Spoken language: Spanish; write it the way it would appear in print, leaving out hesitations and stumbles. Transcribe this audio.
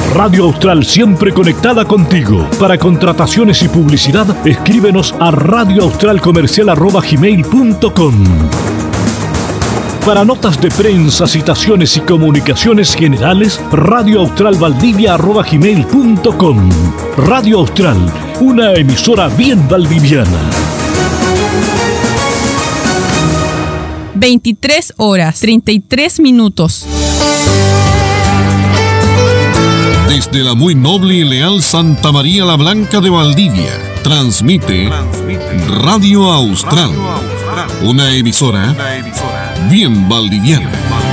Radio Austral, siempre conectada contigo. Para contrataciones y publicidad, escríbenos a radioaustralcomercial@gmail.com. Para notas de prensa, citaciones y comunicaciones generales, radioaustralvaldivia@gmail.com. Radio Austral, una emisora bien valdiviana. 23 horas, 33 minutos. Desde la muy noble y leal Santa María la Blanca de Valdivia, transmite Radio Austral, una emisora bien valdiviana.